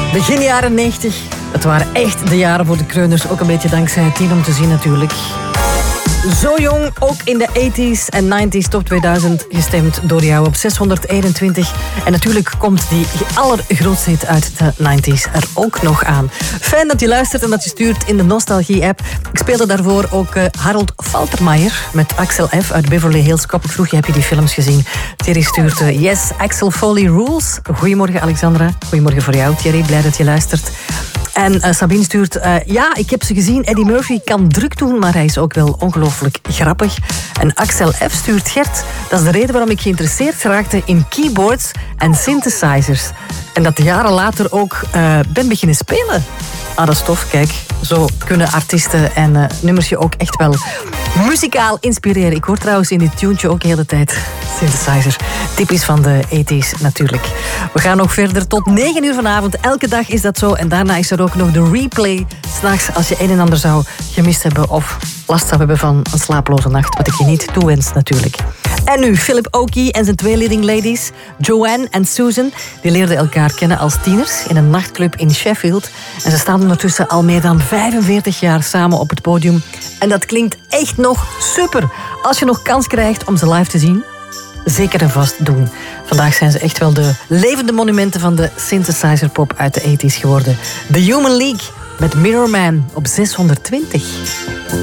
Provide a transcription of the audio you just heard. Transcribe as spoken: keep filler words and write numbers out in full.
Begin jaren negentig. Het waren echt de jaren voor de kreuners. Ook een beetje dankzij Tien om te zien natuurlijk. Zo jong, ook in de tachtiger en negentiger top tweeduizend gestemd door jou op zeshonderdeenentwintig. En natuurlijk komt die allergrootste hit uit de negentigers er ook nog aan. Fijn dat je luistert en dat je stuurt in de Nostalgie-app. Ik speelde daarvoor ook uh, Harold Faltermeyer met Axel F. uit Beverly Hills Cop. Ik vroeg je, heb je die films gezien? Thierry stuurt uh, Yes, Axel Foley Rules. Goedemorgen Alexandra. Goedemorgen voor jou Thierry, blij dat je luistert. En uh, Sabine stuurt, uh, ja, ik heb ze gezien. Eddie Murphy kan druk doen, maar hij is ook wel ongelooflijk grappig. En Axel F. stuurt, Gert, dat is de reden waarom ik geïnteresseerd raakte in keyboards en synthesizers. En dat jaren later ook uh, ben beginnen spelen. Ah, dat is tof, kijk. Zo kunnen artiesten en uh, nummers je ook echt wel muzikaal inspireren. Ik hoor trouwens in dit tuentje ook de hele tijd synthesizer. Typisch van de tachtigers natuurlijk. We gaan nog verder tot negen uur vanavond. Elke dag is dat zo. En daarna is er ook nog de replay. 'S'nachts als je een en ander zou gemist hebben of last zou hebben van een slaaploze nacht. Wat ik je niet toewens natuurlijk. En nu Philip Oakey en zijn twee leading ladies, Joanne en Susan. Die leerden elkaar kennen als tieners in een nachtclub in Sheffield. En ze staan ondertussen al meer dan vijfenveertig jaar samen op het podium. En dat klinkt echt nog super. Als je nog kans krijgt om ze live te zien, zeker en vast doen. Vandaag zijn ze echt wel de levende monumenten van de synthesizer-pop uit de tachtigers geworden. The Human League met Mirror Man op zeshonderdtwintig.